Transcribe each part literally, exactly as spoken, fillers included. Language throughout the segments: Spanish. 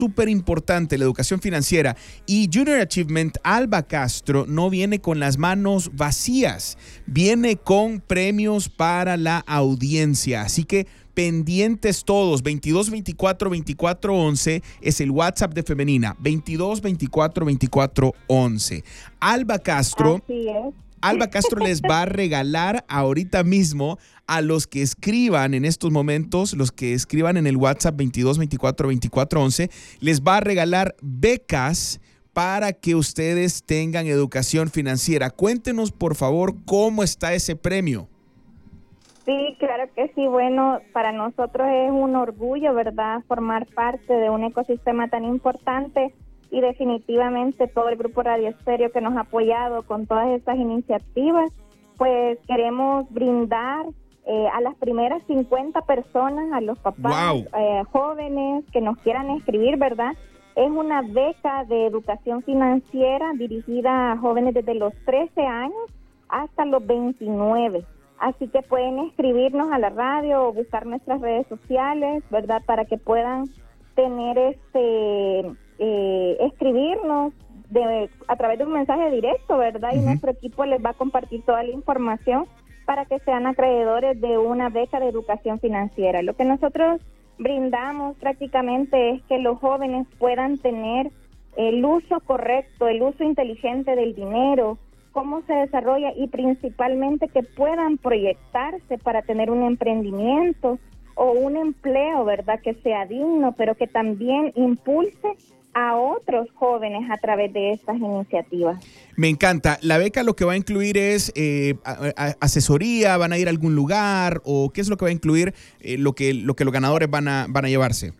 súper importante, la educación financiera. Y Junior Achievement, Alba Castro, no viene con las manos vacías, viene con premios para la audiencia. Así que pendientes todos, veintidós veinticuatro veinticuatro once es el WhatsApp de Femenina, veintidós veinticuatro veinticuatro once. Alba Castro, Así es. Alba Castro les va a regalar ahorita mismo a los que escriban en estos momentos, los que escriban en el WhatsApp veintidós veinticuatro veinticuatro once, les va a regalar becas para que ustedes tengan educación financiera. Cuéntenos, por favor, cómo está ese premio. Sí, claro que sí. Bueno, para nosotros es un orgullo, ¿verdad?, formar parte de un ecosistema tan importante y definitivamente todo el grupo Radio Estéreo que nos ha apoyado con todas estas iniciativas, pues queremos brindar eh, a las primeras cincuenta personas, a los papás Wow. eh, jóvenes que nos quieran escribir, ¿verdad? Es una beca de educación financiera dirigida a jóvenes desde los trece años hasta los veintinueve. Así que pueden escribirnos a la radio o buscar nuestras redes sociales, ¿verdad?, para que puedan tener este, eh, escribirnos de, a través de un mensaje directo, ¿verdad? Uh-huh. Y nuestro equipo les va a compartir toda la información para que sean acreedores de una beca de educación financiera. Lo que nosotros brindamos prácticamente es que los jóvenes puedan tener el uso correcto, el uso inteligente del dinero, cómo se desarrolla y principalmente que puedan proyectarse para tener un emprendimiento o un empleo, ¿verdad?, que sea digno, pero que también impulse a otros jóvenes a través de estas iniciativas. Me encanta. La beca lo que va a incluir es eh, a, a, asesoría, van a ir a algún lugar, o qué es lo que va a incluir eh, lo que lo que los ganadores van a van a llevarse.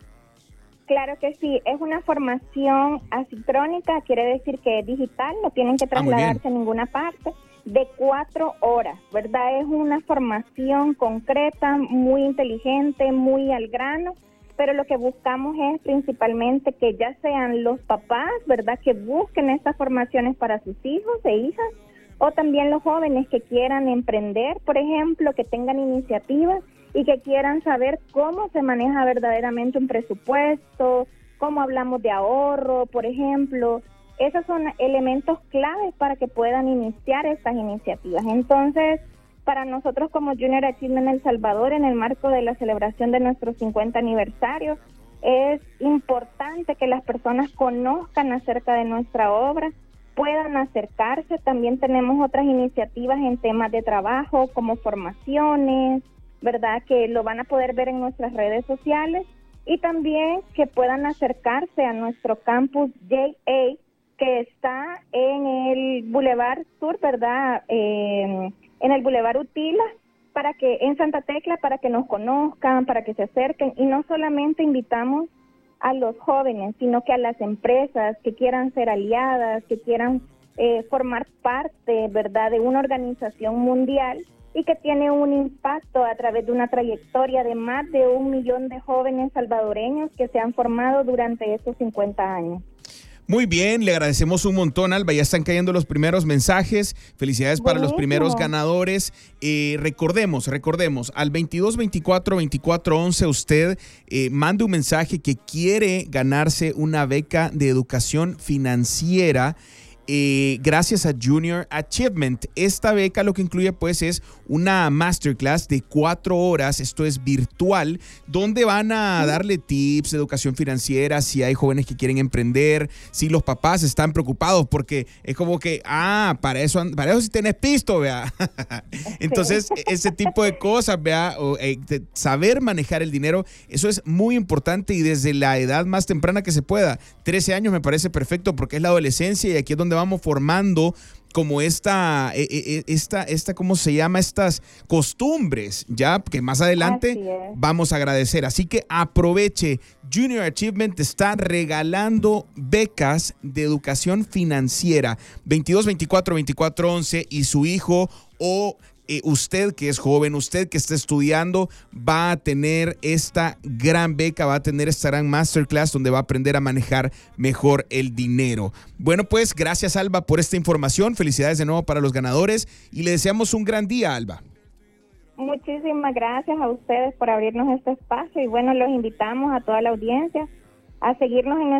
Claro que sí, es una formación asincrónica, quiere decir que es digital, no tienen que trasladarse ah, a ninguna parte, de cuatro horas, ¿verdad? Es una formación concreta, muy inteligente, muy al grano, pero lo que buscamos es principalmente que ya sean los papás, ¿verdad?, que busquen estas formaciones para sus hijos e hijas, o también los jóvenes que quieran emprender, por ejemplo, que tengan iniciativas y que quieran saber cómo se maneja verdaderamente un presupuesto, cómo hablamos de ahorro, por ejemplo. Esos son elementos claves para que puedan iniciar estas iniciativas. Entonces, para nosotros como Junior Achievement El Salvador, en el marco de la celebración de nuestro cincuenta aniversario, es importante que las personas conozcan acerca de nuestra obra, puedan acercarse. También tenemos otras iniciativas en temas de trabajo, como formaciones, ¿verdad?, que lo van a poder ver en nuestras redes sociales, y también que puedan acercarse a nuestro campus J A, que está en el Boulevard Sur, ¿verdad?, eh, en el Boulevard Utila, para que en Santa Tecla, para que nos conozcan, para que se acerquen. Y no solamente invitamos a los jóvenes, sino que a las empresas que quieran ser aliadas, que quieran eh, formar parte, ¿verdad?, de una organización mundial y que tiene un impacto a través de una trayectoria de más de un millón de jóvenes salvadoreños que se han formado durante estos cincuenta años. Muy bien, le agradecemos un montón, Alba. Ya están cayendo los primeros mensajes. Felicidades para Buenísimo. Los primeros ganadores. Eh, recordemos, recordemos, al veintidós veinticuatro veinticuatro once usted eh, mande un mensaje que quiere ganarse una beca de educación financiera. Eh, gracias a Junior Achievement. Esta beca lo que incluye pues es una masterclass de cuatro horas, esto es virtual, donde van a darle tips de educación financiera, si hay jóvenes que quieren emprender, si los papás están preocupados, porque es como que, ah, para eso, para eso sí tenés pisto, vea. Entonces, ese tipo de cosas, vea, o, eh, de saber manejar el dinero, eso es muy importante y desde la edad más temprana que se pueda. trece años me parece perfecto porque es la adolescencia y aquí es donde vamos formando como esta, esta, esta, ¿cómo se llama? Estas costumbres, ya que más adelante vamos a agradecer. Así que aproveche. Junior Achievement está regalando becas de educación financiera. veintidós veinticuatro veinticuatro once y su hijo o Eh, usted que es joven, usted que está estudiando, va a tener esta gran beca, va a tener esta gran masterclass donde va a aprender a manejar mejor el dinero. Bueno, pues gracias, Alba, por esta información. Felicidades de nuevo para los ganadores y le deseamos un gran día, Alba. Muchísimas gracias a ustedes por abrirnos este espacio y bueno, los invitamos a toda la audiencia a seguirnos en